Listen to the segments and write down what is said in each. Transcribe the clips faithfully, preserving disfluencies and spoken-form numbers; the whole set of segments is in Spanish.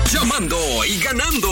Llamando y ganando.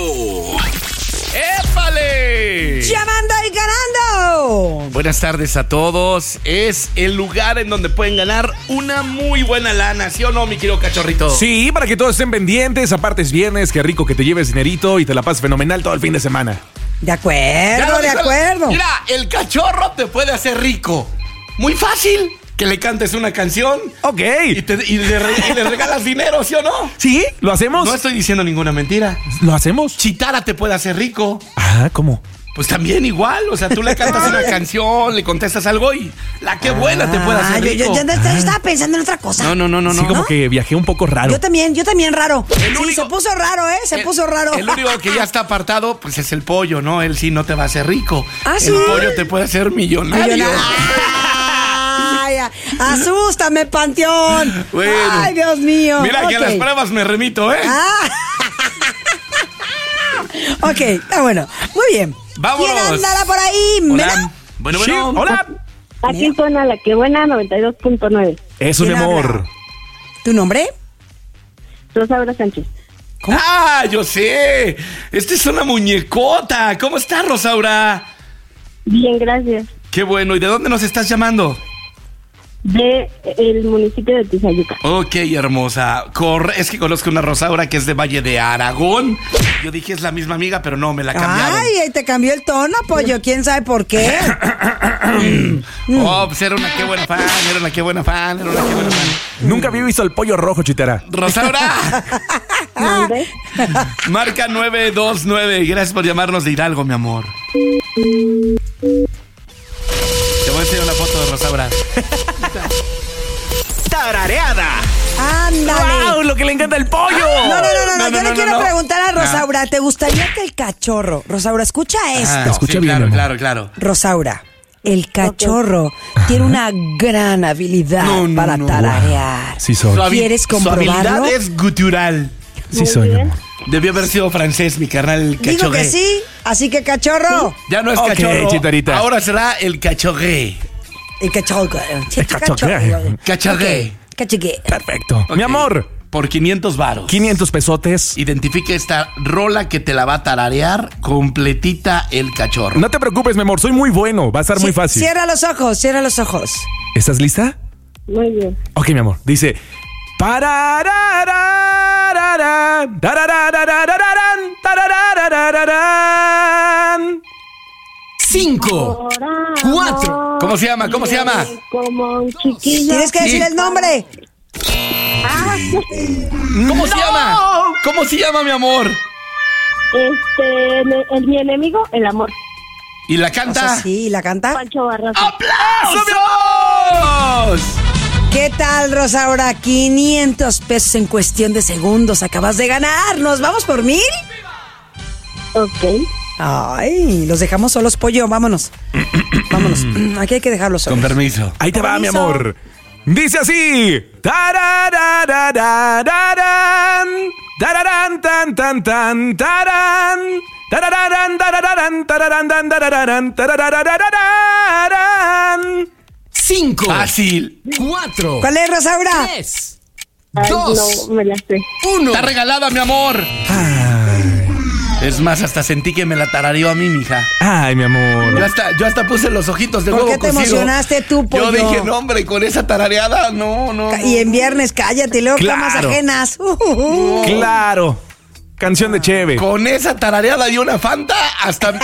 ¡Épale! ¡Llamando y ganando! Buenas tardes a todos. Es el lugar en donde pueden ganar una muy buena lana, ¿sí o no, mi querido cachorrito? Sí, para que todos estén pendientes. Aparte es viernes, qué rico que te lleves dinerito y te la pases fenomenal todo el fin de semana. De acuerdo, de dijo, acuerdo. Mira, el cachorro te puede hacer rico. Muy fácil. Que le cantes una canción. Ok. Y, te, y, le, y le regalas dinero, ¿sí o no? ¿Sí? ¿Lo hacemos? No estoy diciendo ninguna mentira. ¿Lo hacemos? Chitara te puede hacer rico. Ah, ¿cómo? Pues también igual, o sea, tú le cantas una canción, le contestas algo y la que buena te puede hacer Ah, yo, rico. yo, yo, yo estaba pensando en otra cosa. No, no, no, no, Sí, no. como ¿No? que viajé un poco raro. Yo también, yo también raro. El Sí, único- se puso raro, ¿eh? Se El- puso raro. El único que ya está apartado, pues es el pollo, ¿no? Él sí no te va a hacer rico. ¿Ah, sí? El pollo te puede hacer millonario. Millonario. Ay, asústame, Panteón. Bueno. Ay, Dios mío. Mira que a Ok. las pruebas me remito, ¿eh? Ah. Ok, está bueno. Muy bien. Vámonos. ¿Quién andará por ahí? ¿Mela? Hola. Bueno, Sí, bueno. hola. Aquí suena la que buena noventa y dos punto nueve. Eso, mi ¿Quién amor. habla? ¿Tu nombre? Rosaura Sánchez. ¿Cómo? Ah, yo sé. Esta es una muñecota. ¿Cómo estás, Rosaura? Bien, gracias. Qué bueno. ¿Y de dónde nos estás llamando? De el municipio de Tizayuca. Ok, hermosa. Corre, es que conozco una Rosaura que es de Valle de Aragón. Yo dije es la misma amiga, pero no, me la cambiaron. Ay, ahí te cambió el tono, pollo. ¿Quién sabe por qué? Oh, pues era una qué buena fan, era una qué buena fan, era una qué buena fan. Nunca había visto el pollo rojo, Chitara. Rosaura, ¿Dónde? marca nueve dos nueve. Gracias por llamarnos de Hidalgo, mi amor. Te voy a enseñar una foto de Rosaura. ¡Tarareada! Ándale. ¡Wow! Lo que le encanta el pollo. No, no, no, no, No, no, no, yo no, le quiero no. preguntar a Rosaura, ¿te gustaría que el cachorro, Rosaura, escucha esto? Ah, escucha sí, bien, claro, amor. claro, claro. Rosaura, el cachorro tiene una gran habilidad No, no, para no. tararear. Sí soy. Su habi- ¿Quieres Su comprobarlo? habilidad es gutural. Sí Muy soy, mi bien. amor. Debió haber sido francés, mi carnal, el Digo cachorré. que sí, así que cachorro. Ya no es Ok, cachorro, Chitarita. ahora será el cachorré. El cachorro. El cachorro. Cachorré. Cachique. Perfecto. Ok. Mi amor, Por quinientos varos. quinientos pesotes. Identifique esta rola que te la va a tararear completita el cachorro. No te preocupes, mi amor, soy muy bueno. Va a estar muy Ci- fácil. Cierra los ojos, cierra los ojos. ¿Estás lista? Muy bien. Ok, mi amor. Dice. Pararararararán, tararararararán, tararararararán. Cinco. Cuatro. ¿Cómo se llama? ¿Cómo se llama? Como un chiquillo. Tienes que decir Sí. el nombre. Ah, ¿Cómo se llama? ¿Cómo se llama, mi amor? este, me- el, mi enemigo, el amor. ¿Y la O canta? sea, sí, ¿la canta? Pancho Barraza. ¡Aplausos! ¿Qué tal, Rosaura? quinientos pesos en cuestión de segundos acabas de ganar. ¿Nos vamos por mil? Ok. Ay, los dejamos solos, pollo. Vámonos. Vámonos. Aquí hay que dejarlos solos. Con permiso. Ahí te va, mi Permiso. amor. Dice así. Tararararararán, tararán, tan, tan, tan, tarán. Tarararán, tarararán, tararán, tan, tarararán, tararararararán. Cinco. Fácil. Cuatro. ¿Cuál es, Rosaura? Tres. Ay, Dos. no me la sé. Uno. Está regalada, mi amor. Es más, hasta sentí que me la tarareó a mí, mija. Ay, mi amor. Yo hasta, yo hasta puse los ojitos de ¿Por huevo qué te cocido. emocionaste tú, pollo? Yo dije, no, hombre, con esa tarareada, no, no. Ca- no. Y en viernes, cállate, y luego Claro. camas ajenas. Uh, uh, uh. Claro. Canción de Cheve. Con esa tarareada y una Fanta, hasta